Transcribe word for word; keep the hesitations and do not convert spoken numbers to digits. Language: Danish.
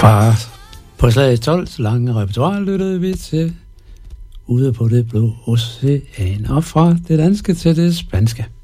Fra på slag tolv lange repertoire lyttede vi til Ude på det blå ocean, og fra det danske til det spanske.